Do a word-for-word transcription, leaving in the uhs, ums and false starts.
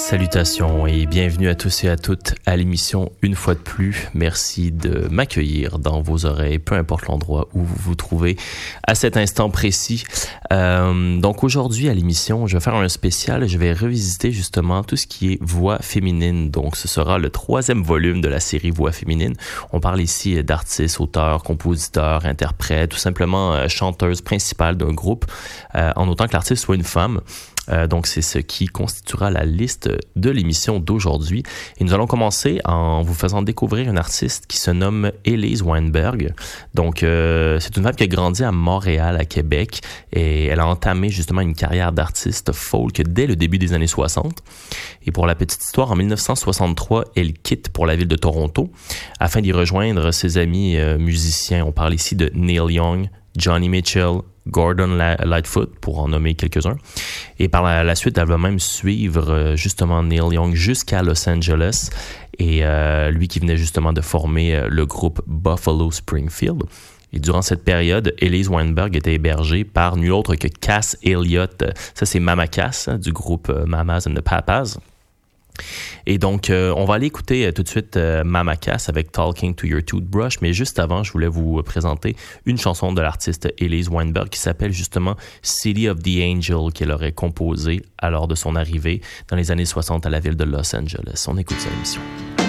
Salutations et bienvenue à tous et à toutes à l'émission Une fois de plus. Merci de m'accueillir dans vos oreilles, peu importe l'endroit où vous vous trouvez à cet instant précis. Euh, donc aujourd'hui à l'émission, je vais faire un spécial. Je vais revisiter justement tout ce qui est voix féminine. Donc ce sera le troisième volume de la série Voix féminine. On parle ici d'artistes, auteurs, compositeurs, interprètes, tout simplement euh, chanteuses principales d'un groupe, euh, en autant que l'artiste soit une femme. Euh, donc, c'est ce qui constituera la liste de l'émission d'aujourd'hui. Et nous allons commencer en vous faisant découvrir une artiste qui se nomme Elise Weinberg. Donc, euh, c'est une femme qui a grandi à Montréal, à Québec, et elle a entamé justement une carrière d'artiste folk dès le début des années soixante. Et pour la petite histoire, en dix-neuf cent soixante-trois, elle quitte pour la ville de Toronto afin d'y rejoindre ses amis euh, musiciens. On parle ici de Neil Young, Johnny Mitchell, Gordon Lightfoot, pour en nommer quelques-uns. Et par la, la suite, elle va même suivre euh, justement Neil Young jusqu'à Los Angeles. Et euh, lui qui venait justement de former euh, le groupe Buffalo Springfield. Et durant cette période, Elise Weinberg était hébergée par nul autre que Cass Elliot. Ça, c'est Mama Cass, hein, du groupe euh, Mamas and the Papas. Et donc, euh, on va aller écouter euh, tout de suite euh, Mama Cass avec Talking to Your Toothbrush. Mais juste avant, je voulais vous présenter une chanson de l'artiste Elise Weinberg qui s'appelle justement City of the Angel, qu'elle aurait composée lors de son arrivée dans les années soixante à la ville de Los Angeles. On écoute sa émission.